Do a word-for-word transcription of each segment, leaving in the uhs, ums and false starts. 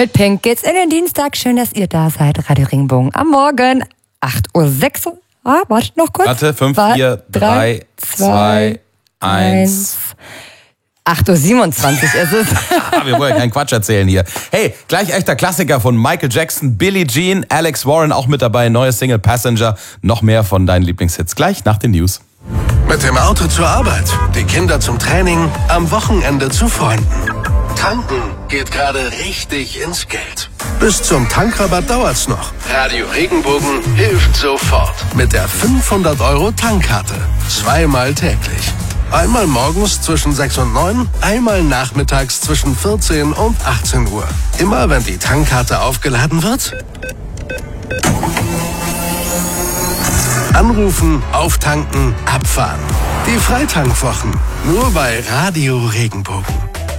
Mit Pink geht's in den Dienstag. Schön, dass ihr da seid. Radio Regenbogen am Morgen. acht Uhr sechs. Ah, wartet noch kurz. Warte, fünf, vier, drei, zwei, eins. acht Uhr siebenundzwanzig ist es. Wir wollen ja keinen Quatsch erzählen hier. Hey, gleich echter Klassiker von Michael Jackson, Billie Jean, Alex Warren auch mit dabei. Neue Single Passenger. Noch mehr von deinen Lieblingshits gleich nach den News. Mit dem Auto zur Arbeit, die Kinder zum Training, am Wochenende zu Freunden. Tanken geht gerade richtig ins Geld. Bis zum Tankrabatt dauert's noch. Radio Regenbogen hilft sofort. Mit der fünfhundert Euro Tankkarte. Zweimal täglich. Einmal morgens zwischen sechs und neun, einmal nachmittags zwischen vierzehn und achtzehn Uhr. Immer wenn die Tankkarte aufgeladen wird, anrufen, auftanken, abfahren. Die Freitankwochen. Nur bei Radio Regenbogen.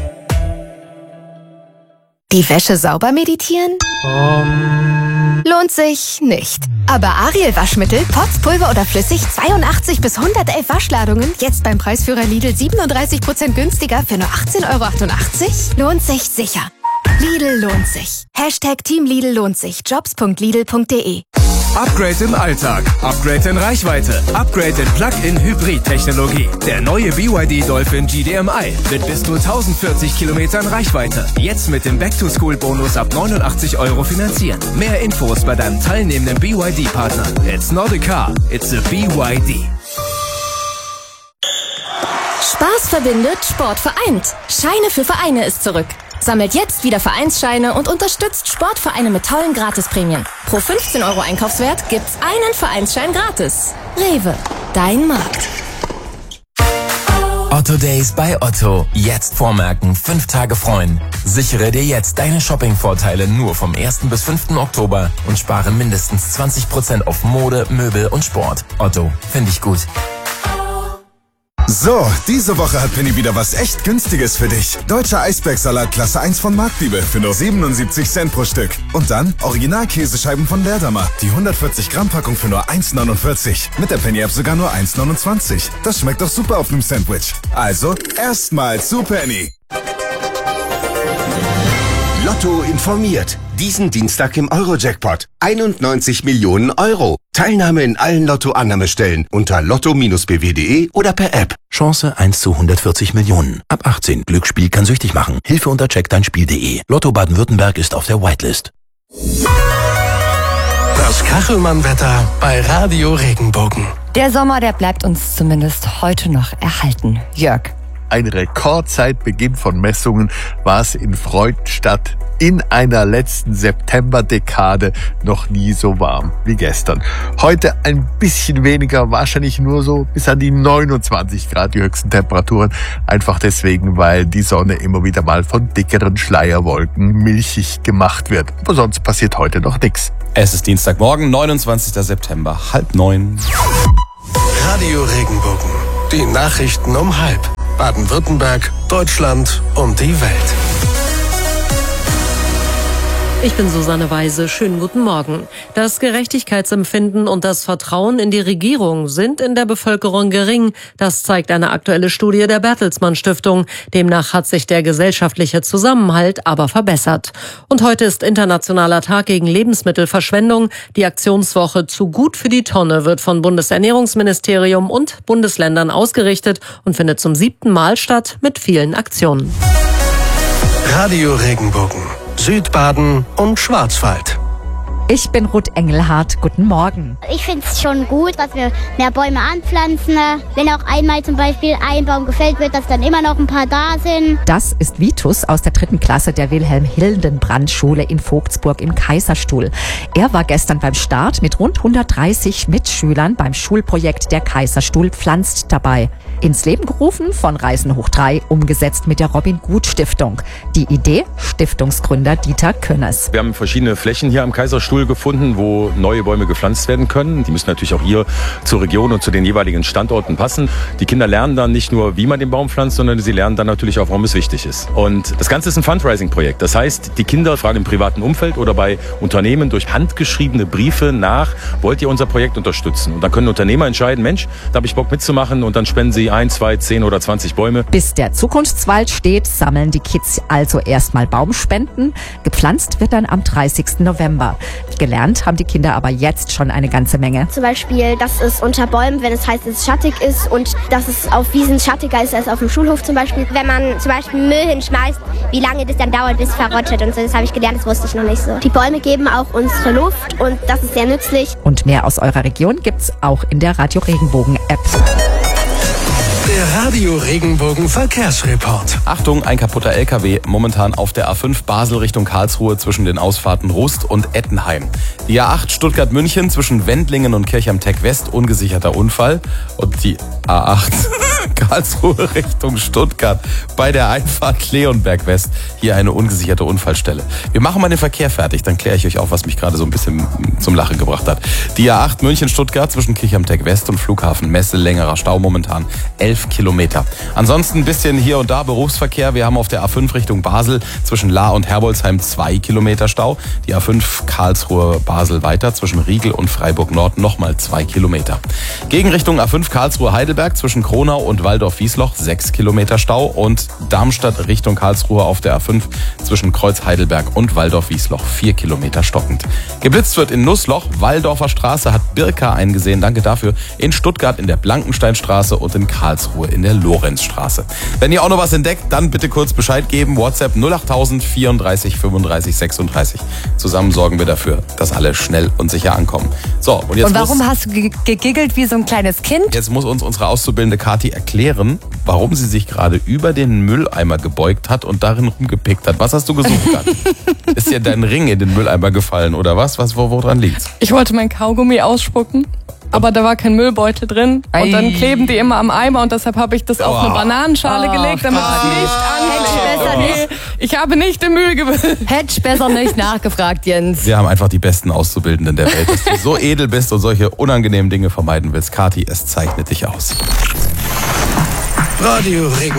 Die Wäsche sauber meditieren? Um. Lohnt sich nicht. Aber Ariel Waschmittel, Pots, Pulver oder flüssig, zweiundachtzig bis hundertelf Waschladungen, jetzt beim Preisführer Lidl siebenunddreißig Prozent günstiger für nur achtzehn Euro achtundachtzig? Lohnt sich sicher. Lidl lohnt sich. Hashtag Team Lidl lohnt sich. Jobs punkt lidl punkt de. Upgrade im Alltag, Upgrade in Reichweite, Upgrade in Plug-in-Hybrid-Technologie. Der neue B Y D Dolphin G D M I mit bis zu tausendvierzig Kilometern Reichweite. Jetzt mit dem Back-to-School-Bonus ab neunundachtzig Euro finanzieren. Mehr Infos bei deinem teilnehmenden B Y D-Partner. It's not a car, it's a B Y D. Spaß verbindet, Sport vereint. Scheine für Vereine ist zurück. Sammelt jetzt wieder Vereinsscheine und unterstützt Sportvereine mit tollen Gratisprämien. Pro fünfzehn Euro Einkaufswert gibt's einen Vereinsschein gratis. Rewe, dein Markt. Otto Days bei Otto. Jetzt vormerken, fünf Tage freuen. Sichere dir jetzt deine Shopping-Vorteile nur vom ersten bis fünften Oktober und spare mindestens zwanzig Prozent auf Mode, Möbel und Sport. Otto, finde ich gut. So, diese Woche hat Penny wieder was echt Günstiges für dich. Deutscher Eisbergsalat Klasse eins von Marktliebe für nur siebenundsiebzig Cent pro Stück. Und dann Original-Käsescheiben von Berdamer. Die hundertvierzig Gramm Packung für nur eins neunundvierzig. Mit der Penny-App sogar nur eins neunundzwanzig. Das schmeckt doch super auf einem Sandwich. Also, erstmal zu Penny. Lotto informiert. Diesen Dienstag im Euro-Jackpot. einundneunzig Millionen Euro. Teilnahme in allen Lotto-Annahmestellen unter lotto Bindestrich b w punkt de oder per App. Chance eins zu hundertvierzig Millionen. Ab achtzehn. Glücksspiel kann süchtig machen. Hilfe unter check dein Spiel punkt de. Lotto Baden-Württemberg ist auf der Whitelist. Das Kachelmann-Wetter bei Radio Regenbogen. Der Sommer, der bleibt uns zumindest heute noch erhalten. Jörg. Ein Rekordzeitbeginn von Messungen war es in Freudenstadt in einer letzten Septemberdekade noch nie so warm wie gestern. Heute ein bisschen weniger, wahrscheinlich nur so bis an die neunundzwanzig Grad die höchsten Temperaturen. Einfach deswegen, weil die Sonne immer wieder mal von dickeren Schleierwolken milchig gemacht wird. Aber sonst passiert heute noch nichts. Es ist Dienstagmorgen, neunundzwanzigster September, halb neun. Radio Regenbogen. Die Nachrichten um halb. Baden-Württemberg, Deutschland und die Welt. Ich bin Susanne Weise. Schönen guten Morgen. Das Gerechtigkeitsempfinden und das Vertrauen in die Regierung sind in der Bevölkerung gering. Das zeigt eine aktuelle Studie der Bertelsmann Stiftung. Demnach hat sich der gesellschaftliche Zusammenhalt aber verbessert. Und heute ist Internationaler Tag gegen Lebensmittelverschwendung. Die Aktionswoche Zu gut für die Tonne wird von Bundesernährungsministerium und Bundesländern ausgerichtet und findet zum siebten Mal statt mit vielen Aktionen. Radio Regenbogen. Südbaden und Schwarzwald. Ich bin Ruth Engelhardt. Guten Morgen. Ich finde es schon gut, dass wir mehr Bäume anpflanzen. Wenn auch einmal zum Beispiel ein Baum gefällt wird, dass dann immer noch ein paar da sind. Das ist Vitus aus der dritten Klasse der Wilhelm-Hildenbrand-Schule in Vogtsburg im Kaiserstuhl. Er war gestern beim Start mit rund hundertdreißig Mitschülern beim Schulprojekt Der Kaiserstuhl pflanzt dabei. Ins Leben gerufen von Reisen hoch drei, umgesetzt mit der Robin-Gut-Stiftung. Die Idee? Stiftungsgründer Dieter Könners. Wir haben verschiedene Flächen hier am Kaiserstuhl gefunden, wo neue Bäume gepflanzt werden können. Die müssen natürlich auch hier zur Region und zu den jeweiligen Standorten passen. Die Kinder lernen dann nicht nur, wie man den Baum pflanzt, sondern sie lernen dann natürlich auch, warum es wichtig ist. Und das Ganze ist ein Fundraising-Projekt. Das heißt, die Kinder fragen im privaten Umfeld oder bei Unternehmen durch handgeschriebene Briefe nach, wollt ihr unser Projekt unterstützen? Und dann können Unternehmer entscheiden, Mensch, da habe ich Bock mitzumachen, und dann spenden sie sie ein, zwei, zehn oder zwanzig Bäume. Bis der Zukunftswald steht, sammeln die Kids also erstmal Baumspenden. Gepflanzt wird dann am dreißigsten November. Gelernt haben die Kinder aber jetzt schon eine ganze Menge. Zum Beispiel, dass es unter Bäumen, wenn es heißt, dass es schattig ist und dass es auf Wiesen schattiger ist als auf dem Schulhof zum Beispiel. Wenn man zum Beispiel Müll hinschmeißt, wie lange das dann dauert, bis es verrottet und so, das habe ich gelernt, das wusste ich noch nicht so. Die Bäume geben auch unsere Luft und das ist sehr nützlich. Und mehr aus eurer Region gibt's auch in der Radio Regenbogen App. Der Radio Regenbogen Verkehrsreport. Achtung, ein kaputter L K W momentan auf der A fünf Basel Richtung Karlsruhe zwischen den Ausfahrten Rust und Ettenheim. Die A acht Stuttgart-München zwischen Wendlingen und Kirchheim-Tech West, ungesicherter Unfall. Und die A acht Karlsruhe Richtung Stuttgart bei der Einfahrt Leonberg West. Hier eine ungesicherte Unfallstelle. Wir machen mal den Verkehr fertig, dann kläre ich euch auf, was mich gerade so ein bisschen zum Lachen gebracht hat. Die A acht München-Stuttgart zwischen Kirchheim-Tech West und Flughafen Messe, längerer Stau momentan elf Kilometer. Ansonsten ein bisschen hier und da Berufsverkehr. Wir haben auf der A fünf Richtung Basel zwischen Lahr und Herbolzheim zwei Kilometer Stau. Die A fünf Karlsruhe-Basel weiter zwischen Riegel und Freiburg-Nord nochmal zwei Kilometer. Gegenrichtung A fünf Karlsruhe-Heidelberg zwischen Kronau und Waldorf-Wiesloch sechs Kilometer Stau und Darmstadt Richtung Karlsruhe auf der A fünf zwischen Kreuz-Heidelberg und Waldorf-Wiesloch vier Kilometer stockend. Geblitzt wird in Nussloch, Waldorfer Straße hat Birka eingesehen, danke dafür, in Stuttgart in der Blankensteinstraße und in Karlsruhe in der Lorenzstraße. Wenn ihr auch noch was entdeckt, dann bitte kurz Bescheid geben. WhatsApp null acht null null vierunddreißig fünfunddreißig sechsunddreißig. Zusammen sorgen wir dafür, dass alle schnell und sicher ankommen. So, und jetzt Und warum muss, hast du ge- gegiggelt wie so ein kleines Kind? Jetzt muss uns unsere Auszubildende Kathi erklären, warum sie sich gerade über den Mülleimer gebeugt hat und darin rumgepickt hat. Was hast du gesucht, Kathi? Ist dir dein Ring in den Mülleimer gefallen oder was? Was wo, wo dran liegt's? Ich wollte mein Kaugummi ausspucken, aber da war kein Müllbeutel drin. Und dann kleben die immer am Eimer und deshalb habe ich das auf eine Bananenschale Oh, gelegt, damit Gott. es nicht Hätte besser anfällt. nicht. Ich habe nicht den Müll gewählt. Hätte besser nicht nachgefragt, Jens. Wir haben einfach die besten Auszubildenden der Welt. Dass du so edel bist und solche unangenehmen Dinge vermeiden willst. Kathi, es zeichnet dich aus. Radio Regenbogen.